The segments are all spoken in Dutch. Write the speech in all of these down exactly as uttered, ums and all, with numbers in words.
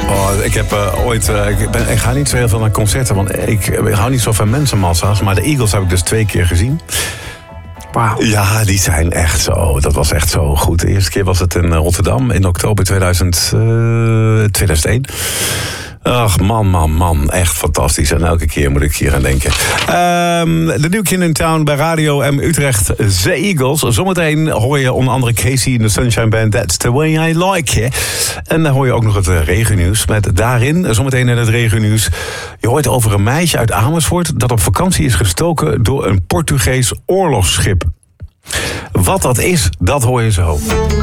Oh, ik heb uh, ooit... Uh, ik, ben, ik ga niet zo heel veel naar concerten, want ik, ik hou niet zo van mensenmassa's. Maar de Eagles heb ik dus twee keer gezien. Wauw. Ja, die zijn echt zo... Dat was echt zo goed. De eerste keer was het in Rotterdam in oktober tweeduizend, uh, tweeduizend één. Ach, man, man, man. Echt fantastisch. En elke keer moet ik hier aan denken. Um, de New Kid in Town bij Radio M Utrecht. The Eagles. Zometeen hoor je onder andere Casey in de Sunshine Band. That's the way I like it. En dan hoor je ook nog het regennieuws. Met daarin, zometeen in het regennieuws. Je hoort over een meisje uit Amersfoort dat op vakantie is gestoken door een Portugees oorlogsschip. Wat dat is, dat hoor je zo.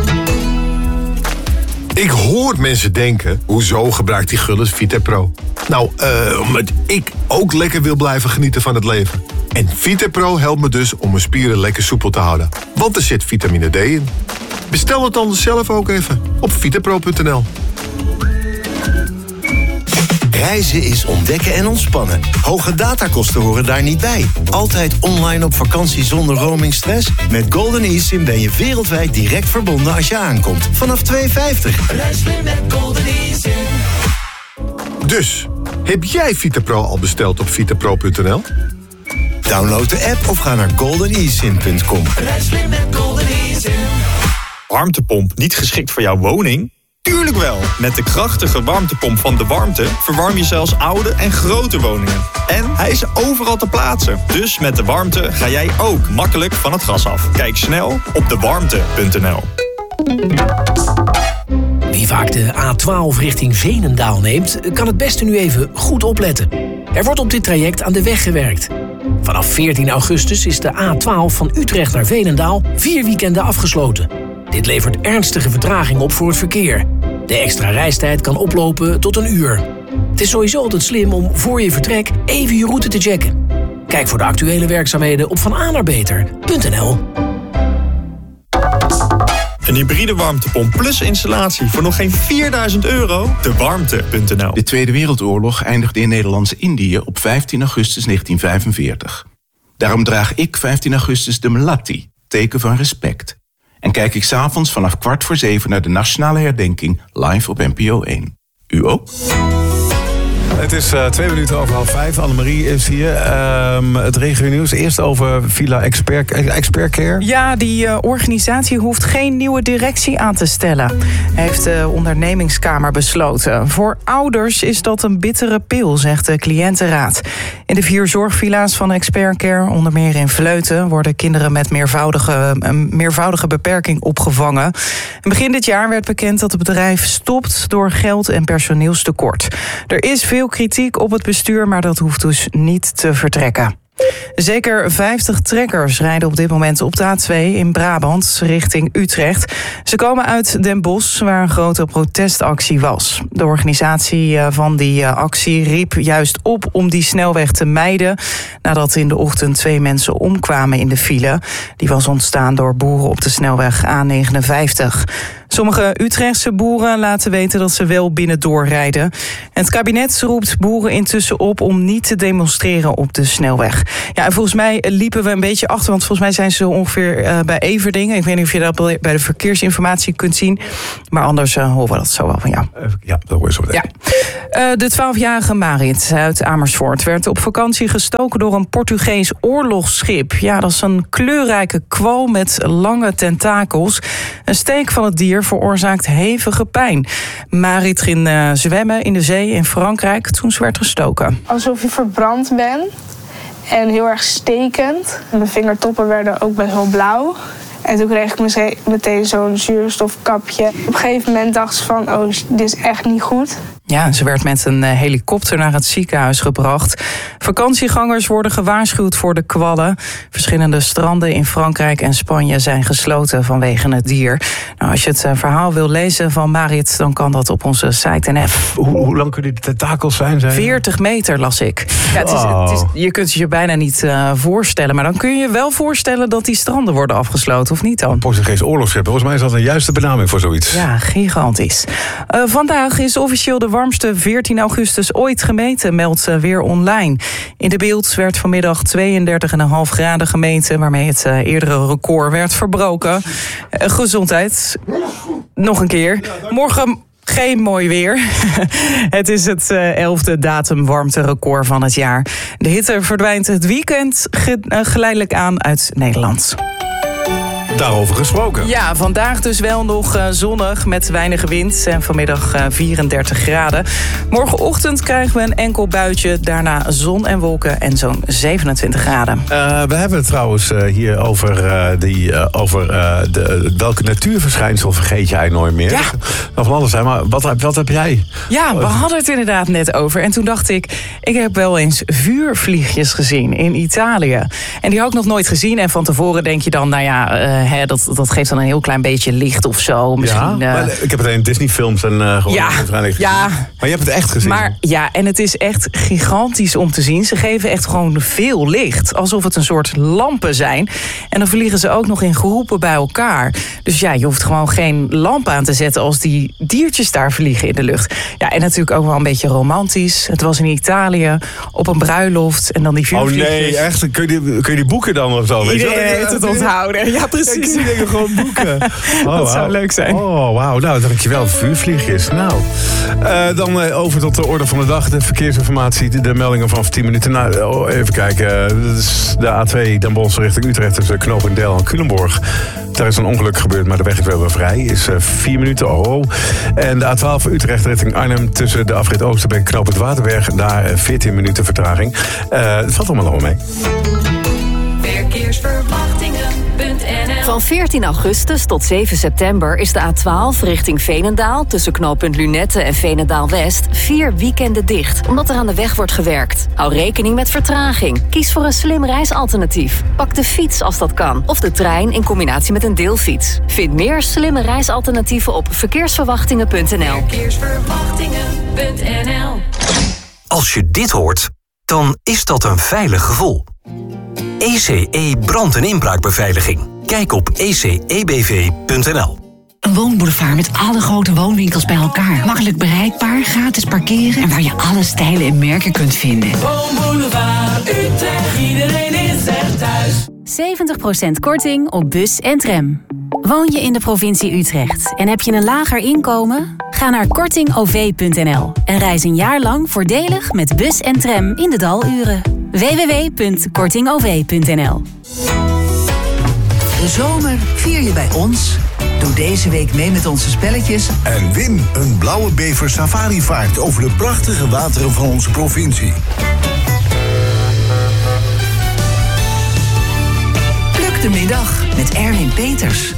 Ik hoor mensen denken, hoezo gebruikt die Gullis Vitapro? Nou, uh, omdat ik ook lekker wil blijven genieten van het leven. En Vitapro helpt me dus om mijn spieren lekker soepel te houden. Want er zit vitamine D in. Bestel het dan zelf ook even op vitapro punt n l. Reizen is ontdekken en ontspannen. Hoge datakosten horen daar niet bij. Altijd online op vakantie zonder roamingstress? Met Golden eSIM ben je wereldwijd direct verbonden als je aankomt. Vanaf twee euro vijftig. Reis slim met Golden eSIM. Dus, heb jij Vitapro al besteld op vitapro punt n l? Download de app of ga naar golden e sim punt com. Reis slim met Golden eSIM. Warmtepomp niet geschikt voor jouw woning? Tuurlijk wel! Met de krachtige warmtepomp van De Warmte verwarm je zelfs oude en grote woningen. En hij is overal te plaatsen. Dus met De Warmte ga jij ook makkelijk van het gas af. Kijk snel op de warmte punt n l. Wie vaak de A twaalf richting Veenendaal neemt, kan het beste nu even goed opletten. Er wordt op dit traject aan de weg gewerkt. Vanaf veertien augustus is de A twaalf van Utrecht naar Veenendaal vier weekenden afgesloten. Dit levert ernstige vertraging op voor het verkeer. De extra reistijd kan oplopen tot een uur. Het is sowieso altijd slim om voor je vertrek even je route te checken. Kijk voor de actuele werkzaamheden op van a naar beter punt n l. Een hybride warmtepomp plus installatie voor nog geen vierduizend euro? de warmte punt n l. De Tweede Wereldoorlog eindigde in Nederlands-Indië op vijftien augustus negentien vijfenveertig. Daarom draag ik vijftien augustus de melatti, teken van respect. En kijk ik 's avonds vanaf kwart voor zeven naar de nationale herdenking live op N P O één. U ook? Het is uh, twee minuten over half vijf. Annemarie is hier. Um, het regionieuws. Eerst over Villa Expert, Expert Care. Ja, die uh, organisatie hoeft geen nieuwe directie aan te stellen, heeft de ondernemingskamer besloten. Voor ouders is dat een bittere pil, zegt de cliëntenraad. In de vier zorgvilla's van Expert Care, onder meer in Vleuten, worden kinderen met meervoudige, een meervoudige beperking opgevangen. En begin dit jaar werd bekend dat het bedrijf stopt door geld- en personeelstekort. Er is veel kritiek op het bestuur, maar dat hoeft dus niet te vertrekken. Zeker vijftig trekkers rijden op dit moment op de A twee in Brabant richting Utrecht. Ze komen uit Den Bosch, waar een grote protestactie was. De organisatie van die actie riep juist op om die snelweg te mijden, nadat in de ochtend twee mensen omkwamen in de file. Die was ontstaan door boeren op de snelweg A negenenvijftig. Sommige Utrechtse boeren laten weten dat ze wel binnendoor rijden. En het kabinet roept boeren intussen op om niet te demonstreren op de snelweg. Ja, en volgens mij liepen we een beetje achter, want volgens mij zijn ze ongeveer uh, bij Everdingen. Ik weet niet of je dat bij de verkeersinformatie kunt zien. Maar anders uh, horen we dat zo wel van jou. Ja, dat hoor je zo meteen. Ja. Uh, de twaalfjarige Marit uit Amersfoort werd op vakantie gestoken door een Portugees oorlogsschip. Ja, dat is een kleurrijke kwal met lange tentakels. Een steek van het dier veroorzaakt hevige pijn. Marit ging uh, zwemmen in de zee in Frankrijk toen ze werd gestoken. Alsof je verbrand bent en heel erg stekend. Mijn vingertoppen werden ook best wel blauw. En toen kreeg ik meteen zo'n zuurstofkapje. Op een gegeven moment dacht ze van, oh, dit is echt niet goed. Ja, ze werd met een helikopter naar het ziekenhuis gebracht. Vakantiegangers worden gewaarschuwd voor de kwallen. Verschillende stranden in Frankrijk en Spanje zijn gesloten vanwege het dier. Nou, als je het verhaal wil lezen van Marit, dan kan dat op onze site en app. Hoe, hoe lang kunnen die tentakels zijn? zijn? veertig meter las ik. Ja, het is, het is, je kunt het je bijna niet uh, voorstellen. Maar dan kun je je wel voorstellen dat die stranden worden afgesloten, of niet dan? Een Portugees oorlogsschip. Volgens mij is dat een juiste benaming voor zoiets. Ja, gigantisch. Uh, vandaag is officieel de warmste veertien augustus ooit gemeten, meldt Weer Online. In de beeld werd vanmiddag tweeëndertig komma vijf graden gemeten, waarmee het uh, eerdere record werd verbroken. Uh, gezondheid. Nog een keer. Morgen... Geen mooi weer. Het is het uh, elfde datumwarmterecord van het jaar. De hitte verdwijnt het weekend ge- uh, geleidelijk aan uit Nederland. Daarover gesproken. Ja, vandaag dus wel nog uh, zonnig met weinig wind en vanmiddag uh, vierendertig graden. Morgenochtend krijgen we een enkel buitje, daarna zon en wolken en zo'n zevenentwintig graden. Uh, we hebben het trouwens uh, hier over, uh, die, uh, over uh, de, welke natuurverschijnsel vergeet jij nooit meer. Ja. Nog van alles zijn, maar wat, wat heb jij? Ja, we hadden het inderdaad net over. En toen dacht ik, ik heb wel eens vuurvliegjes gezien in Italië. En die had ik nog nooit gezien. En van tevoren denk je dan, nou ja, uh, hè, dat, dat geeft dan een heel klein beetje licht of zo. Misschien, ja, maar uh, ik heb het in Disney-films en uh, gewoon ja, waarschijnlijk ja. gezien. Maar je hebt het echt gezien. Maar ja, en het is echt gigantisch om te zien. Ze geven echt gewoon veel licht. Alsof het een soort lampen zijn. En dan vliegen ze ook nog in groepen bij elkaar. Dus ja, je hoeft gewoon geen lamp aan te zetten als die diertjes daar vliegen in de lucht. Ja, en natuurlijk ook wel een beetje romantisch. Het was in Italië, op een bruiloft. En dan die vuurvliegjes. Oh nee, echt? Kun je die, kun je die boeken dan of zo? Iedereen heeft het onthouden. Ja, precies. Ja, ik gewoon boeken. Oh, dat zou wow. leuk zijn. Oh, wauw. Nou, dankjewel. Vuurvliegjes. Nou, uh, dan uh, over tot de orde van de dag. De verkeersinformatie, de, de meldingen van tien minuten. Nou, oh, even kijken. Uh, dat is de A twee Den Bosch richting Utrecht tussen Knopendel en Culemborg. Daar is een ongeluk gebeurd, maar de weg is wel weer vrij. Is uh, vier minuten. Oh. En de A twaalf Utrecht richting Arnhem tussen de afrit Oosterbeek en Knopend Waterberg. Daar uh, veertien minuten vertraging. Uh, het valt allemaal nog wel mee. Verkeersverwachtingen punt n l. Van veertien augustus tot zeven september is de A twaalf richting Veenendaal tussen knooppunt Lunette en Veenendaal-West vier weekenden dicht, omdat er aan de weg wordt gewerkt. Hou rekening met vertraging. Kies voor een slim reisalternatief. Pak de fiets als dat kan, of de trein in combinatie met een deelfiets. Vind meer slimme reisalternatieven op verkeersverwachtingen punt n l. Verkeersverwachtingen punt n l. Als je dit hoort, dan is dat een veilig gevoel. E C E brand- en inbraakbeveiliging. Kijk op e c e b v punt n l. Een woonboulevard met alle grote woonwinkels bij elkaar. Makkelijk bereikbaar, gratis parkeren en waar je alle stijlen en merken kunt vinden. Woonboulevard Utrecht, iedereen is er thuis. zeventig procent korting op bus en tram. Woon je in de provincie Utrecht en heb je een lager inkomen? Ga naar korting o v punt n l en reis een jaar lang voordelig met bus en tram in de daluren. w w w punt korting o v punt n l. De zomer vier je bij ons. Doe deze week mee met onze spelletjes. En win een blauwe bever safarivaart over de prachtige wateren van onze provincie. Pluk de middag met Erwin Peters.